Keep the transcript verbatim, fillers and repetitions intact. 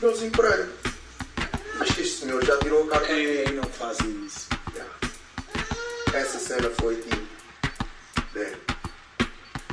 pneuzinho para ele. Acho que este senhor já tirou a carta. Ei, não faz isso. Essa cena foi